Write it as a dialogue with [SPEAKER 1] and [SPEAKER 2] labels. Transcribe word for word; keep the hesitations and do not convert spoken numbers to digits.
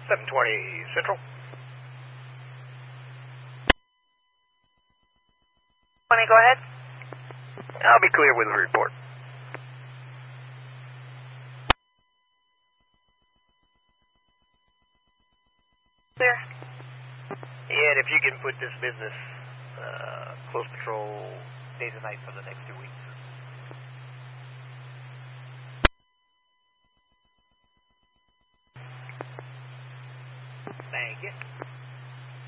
[SPEAKER 1] seven twenty Central.
[SPEAKER 2] twenty, go ahead.
[SPEAKER 1] I'll be clear with the report.
[SPEAKER 2] Clear.
[SPEAKER 1] And if you can put this business uh, close patrol days and nights for the next two weeks. Thank you.